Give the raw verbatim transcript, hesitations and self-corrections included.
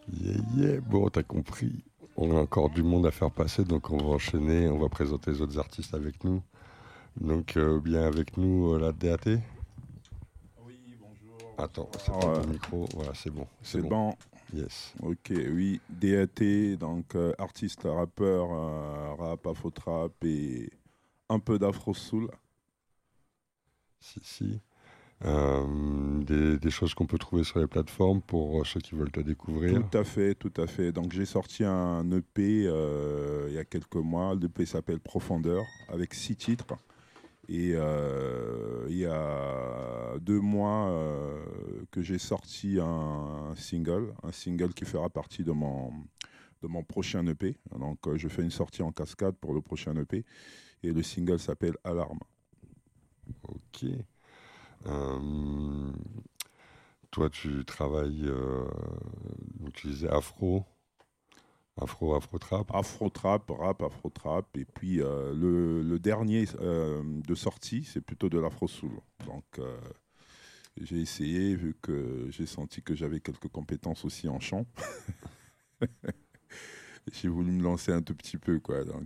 Yeah, yeah. Bon, t'as compris. On a encore du monde à faire passer, donc on va enchaîner. On va présenter les autres artistes avec nous. Donc, euh, bien avec nous, euh, la D A T. Oui, bonjour, Attends, c'est bonsoir. pas Euh, ton micro. Voilà, c'est bon. C'est c'est bon. bon. Yes. Ok, oui. D A T, donc euh, artiste, rappeur, euh, rap, afro-trap et un peu d'afro-soul. Si, si. Euh, des, des choses qu'on peut trouver sur les plateformes pour euh, ceux qui veulent te découvrir. Tout à fait, tout à fait. Donc j'ai sorti un E P euh, il y a quelques mois. L'E P s'appelle Profondeur avec six titres. Et euh, il y a deux mois euh, que j'ai sorti un single, un single qui fera partie de mon, de mon prochain E P. Donc euh, je fais une sortie en cascade pour le prochain E P. Et le single s'appelle Alarme. Ok. Euh, toi, tu travailles, euh, donc tu disais afro, afro, afro-trap. Afro-trap, rap, afro-trap. Et puis euh, le, le dernier euh, de sortie, c'est plutôt de l'afro-soul. Donc euh, j'ai essayé, vu que j'ai senti que j'avais quelques compétences aussi en chant. J'ai voulu me lancer un tout petit peu, quoi. Donc